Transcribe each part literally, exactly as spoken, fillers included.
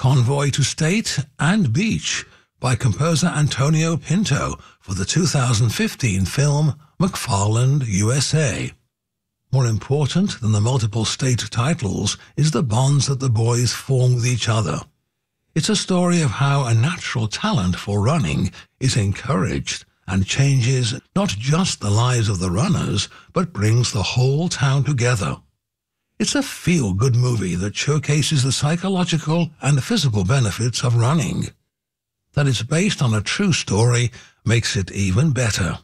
Convoy to State and Beach by composer Antonio Pinto for the two thousand fifteen film McFarland, U S A. More important than the multiple state titles is the bonds that the boys form with each other. It's a story of how a natural talent for running is encouraged and changes not just the lives of the runners, but brings the whole town together. It's a feel-good movie that showcases the psychological and physical benefits of running. That it's based on a true story makes it even better.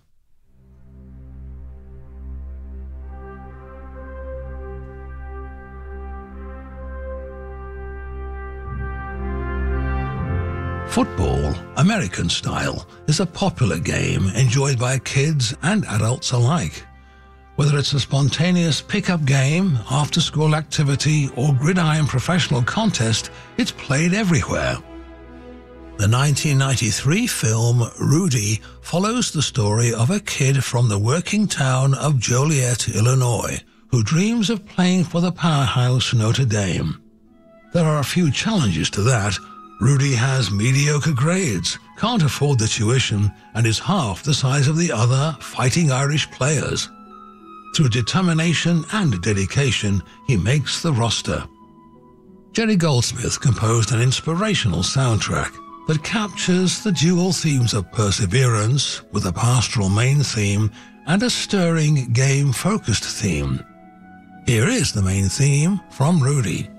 Football, American style, is a popular game enjoyed by kids and adults alike. Whether it's a spontaneous pick-up game, after-school activity, or gridiron professional contest, it's played everywhere. The nineteen ninety-three film Rudy follows the story of a kid from the working town of Joliet, Illinois, who dreams of playing for the powerhouse Notre Dame. There are a few challenges to that. Rudy has mediocre grades, can't afford the tuition, and is half the size of the other Fighting Irish players. Through determination and dedication, he makes the roster. Jerry Goldsmith composed an inspirational soundtrack that captures the dual themes of perseverance with a pastoral main theme and a stirring game-focused theme. Here is the main theme from Rudy.